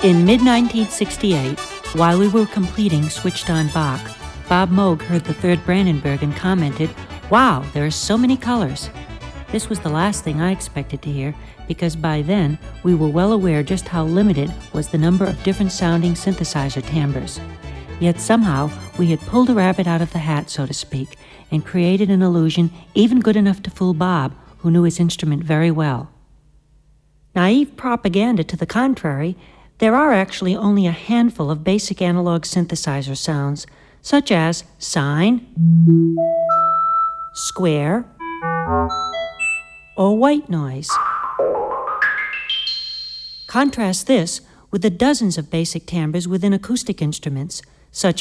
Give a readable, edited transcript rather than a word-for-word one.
In mid-1968, while we were completing Switched on Bach, Bob Moog heard the third Brandenburg and commented, "Wow, there are so many colors." This was the last thing I expected to hear, because by then we were well aware just how limited was the number of different sounding synthesizer timbres. Yet somehow we had pulled a rabbit out of the hat, so to speak, and created an illusion even good enough to fool Bob, who knew his instrument very well. Naive propaganda to the contrary, there are actually only a handful of basic analog synthesizer sounds, such as sine, square, or white noise. Contrast this with the dozens of basic timbres within acoustic instruments, such